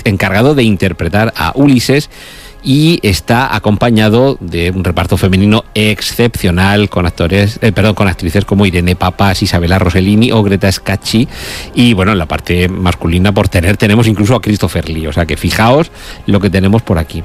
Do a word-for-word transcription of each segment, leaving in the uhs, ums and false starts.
encargado de interpretar a Ulises, y está acompañado de un reparto femenino excepcional con actores, eh, perdón, con actrices como Irene Papas, Isabella Rossellini o Greta Scacchi, y bueno, en la parte masculina por tener tenemos incluso a Christopher Lee, o sea que fijaos lo que tenemos por aquí.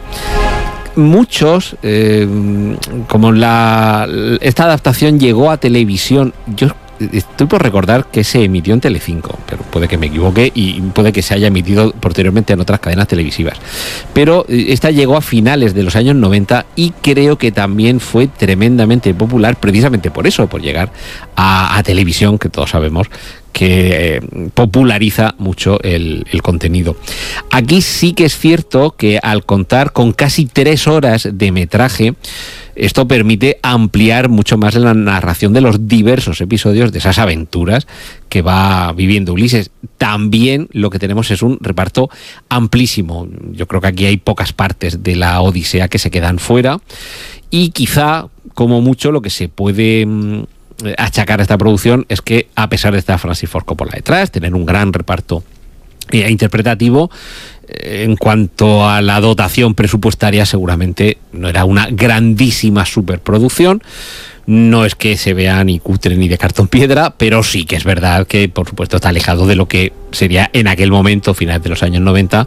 Muchos, eh, como la esta adaptación llegó a televisión, yo estoy por recordar que se emitió en Telecinco, pero puede que me equivoque y puede que se haya emitido posteriormente en otras cadenas televisivas. Pero esta llegó a finales de los años noventa y creo que también fue tremendamente popular precisamente por eso, por llegar a, a televisión, que todos sabemos que eh, populariza mucho el, el contenido. Aquí sí que es cierto que al contar con casi tres horas de metraje, esto permite ampliar mucho más la narración de los diversos episodios de esas aventuras que va viviendo Ulises. También lo que tenemos es un reparto amplísimo. Yo creo que aquí hay pocas partes de la Odisea que se quedan fuera, y quizá, como mucho, lo que se puede mmm, achacar a esta producción es que, a pesar de estar Francis Ford Coppola detrás, tener un gran reparto eh, interpretativo, en cuanto a la dotación presupuestaria, seguramente no era una grandísima superproducción. No es que se vea ni cutre ni de cartón piedra, pero sí que es verdad que, por supuesto, está alejado de lo que sería en aquel momento, finales de los años noventa,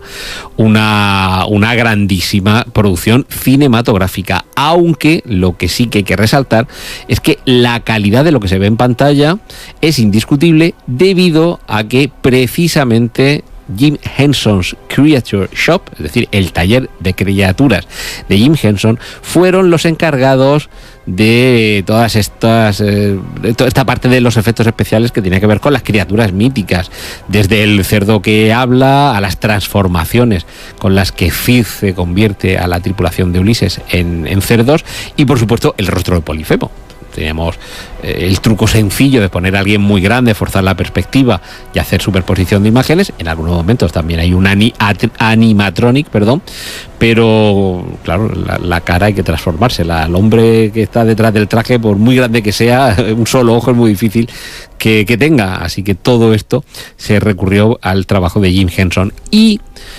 una, una grandísima producción cinematográfica. Aunque lo que sí que hay que resaltar es que la calidad de lo que se ve en pantalla es indiscutible, debido a que precisamente Jim Henson's Creature Shop, es decir, el taller de criaturas de Jim Henson, fueron los encargados de todas estas eh, de toda esta parte de los efectos especiales que tenía que ver con las criaturas míticas, desde el cerdo que habla a las transformaciones con las que Fifth se convierte a la tripulación de Ulises en, en cerdos, y por supuesto el rostro de Polifemo. Teníamos eh, el truco sencillo de poner a alguien muy grande, forzar la perspectiva y hacer superposición de imágenes. En algunos momentos también hay un ani- at- animatronic, perdón, pero claro, la, la cara hay que transformársela. El hombre que está detrás del traje, por muy grande que sea, un solo ojo es muy difícil que, que tenga. Así que todo esto se recurrió al trabajo de Jim Henson. Y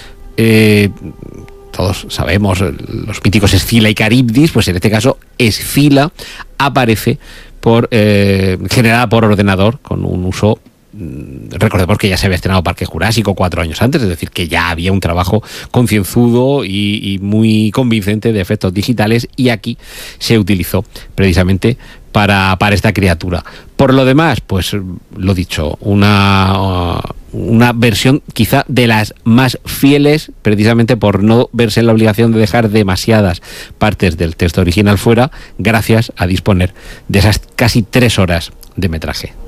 eh, todos sabemos los míticos Escila y Caribdis, pues en este caso Escila aparece por eh, generada por ordenador con un uso. Recordemos que ya se había estrenado Parque Jurásico cuatro años antes, es decir, que ya había un trabajo concienzudo y, y muy convincente de efectos digitales, y aquí se utilizó precisamente para, para esta criatura. Por lo demás, pues lo dicho, una, una versión quizá de las más fieles, precisamente por no verse en la obligación de dejar demasiadas partes del texto original fuera, gracias a disponer de esas casi tres horas de metraje.